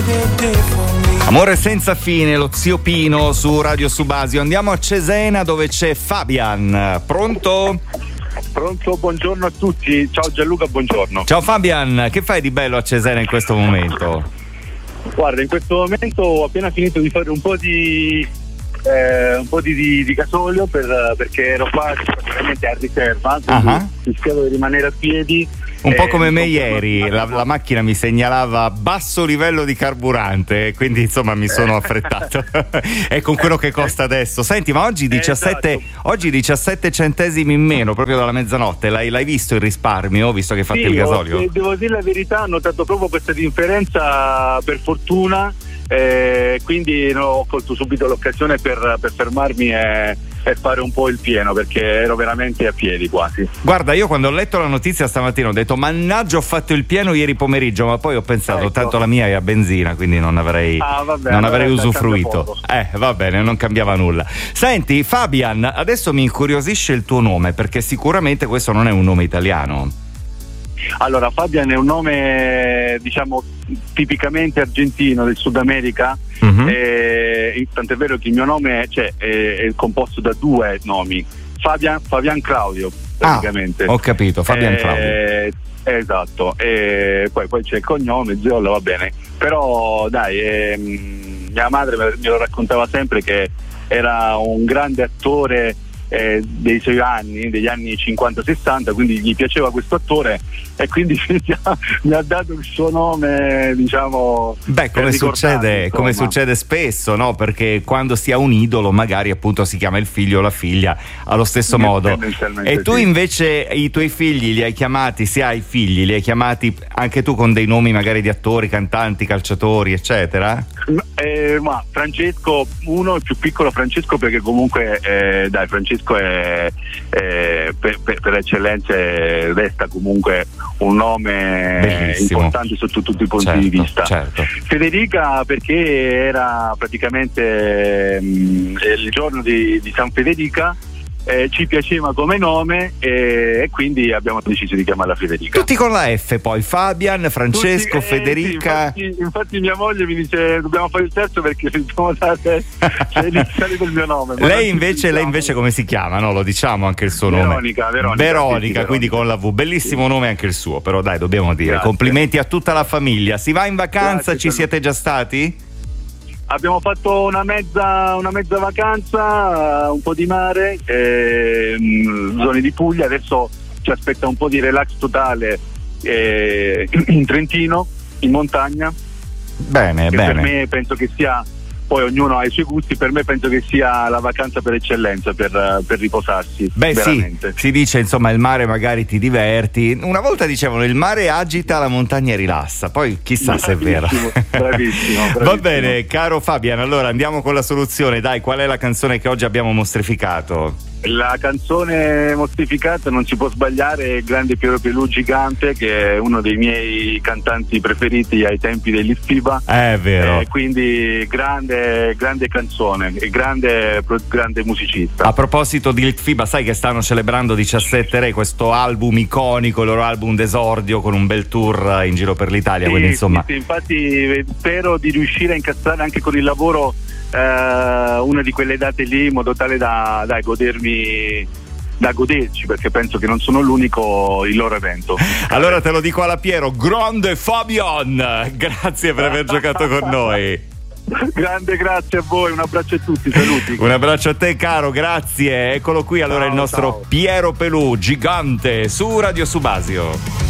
Amore senza fine, lo zio Pino su Radio Subasio. Andiamo a Cesena dove c'è Fabian. Pronto? Pronto, buongiorno a tutti. Ciao Gianluca, buongiorno. Ciao Fabian, che fai di bello a Cesena in questo momento? Guarda, in questo momento ho appena finito di fare un po' di gasolio perché ero qua praticamente a riserva, quindi rischiavo di rimanere a piedi. Un po' come me ieri, la macchina mi segnalava basso livello di carburante, quindi insomma mi sono affrettato. E con quello che costa adesso. Senti, ma oggi 17 centesimi in meno, proprio dalla mezzanotte. L'hai visto il risparmio, visto che hai fatto il gasolio? Devo dire la verità, ho notato proprio questa differenza, per fortuna. Quindi ho colto subito l'occasione per fermarmi e fare un po' il pieno, perché ero veramente a piedi quasi. Guarda, io quando ho letto la notizia stamattina ho detto mannaggia, ho fatto il pieno ieri pomeriggio, ma poi ho pensato tanto la mia è a benzina, quindi non avrei usufruito. Va bene, non cambiava nulla. Senti Fabian, adesso mi incuriosisce il tuo nome, perché sicuramente questo non è un nome italiano. Allora, Fabian è un nome, diciamo, tipicamente argentino del Sud America. Tant'è vero che il mio nome è composto da due nomi, Fabian Claudio, praticamente. Ho capito, Fabian Claudio. Esatto, e poi c'è il cognome, Ziolla, va bene. Però dai, mia madre me lo raccontava sempre che era un grande attore dei suoi anni, degli anni 50-60, quindi gli piaceva questo attore e quindi mi ha dato il suo nome, diciamo. Beh, come succede spesso, no? Perché quando si ha un idolo magari appunto si chiama il figlio o la figlia allo stesso modo. E tu invece i tuoi figli li hai chiamati, se hai figli, li hai chiamati anche tu con dei nomi magari di attori, cantanti, calciatori, eccetera? Ma Francesco, uno, il più piccolo Francesco, perché comunque dai, Francesco è per eccellenza resta comunque un nome bellissimo, importante sotto tutti i punti di vista. Certo. Federica perché era praticamente il giorno di San Federica. Ci piaceva come nome e quindi abbiamo deciso di chiamarla Federica. Tutti con la F poi, Fabian, Francesco, Federica. Sì, infatti mia moglie mi dice dobbiamo fare il terzo perché dobbiamo dare iniziali del mio nome. Lei invece come si chiama? No, lo diciamo anche il suo nome. Veronica, quindi con la V. Bellissimo nome anche il suo, però dai, dobbiamo dire complimenti a tutta la famiglia. Si va in vacanza, ci siete già stati? Abbiamo fatto una mezza vacanza, un po' di mare, zone di Puglia. Adesso ci aspetta un po' di relax totale in Trentino, in montagna. Bene. Per me penso che sia, poi ognuno ha i suoi gusti, per me penso che sia la vacanza per eccellenza, per riposarsi. Beh veramente. Sì, si dice insomma il mare magari ti diverti. Una volta dicevano il mare agita, la montagna rilassa, poi chissà se è vero. Bravissimo. Va bene, caro Fabian, allora andiamo con la soluzione. Dai, qual è la canzone che oggi abbiamo mostrificato? La canzone mostrificata, non si può sbagliare, è Grande Piero Pelù Gigante, che è uno dei miei cantanti preferiti ai tempi dell'Ispiba. È vero. Quindi grande canzone e grande musicista. A proposito di Litfiba, sai che stanno celebrando 17 Re, questo album iconico, il loro album d'esordio con un bel tour in giro per l'Italia. Quindi insomma. Sì, infatti spero di riuscire a incastrare anche con il lavoro una di quelle date lì, in modo tale da goderci, perché penso che non sono l'unico il loro evento. Allora te lo dico alla Piero, grande Fabian, grazie per aver giocato con noi. Grande, grazie a voi, un abbraccio a tutti, saluti. Un abbraccio a te caro, grazie. Eccolo qui allora il nostro Piero Pelù Gigante su Radio Subasio.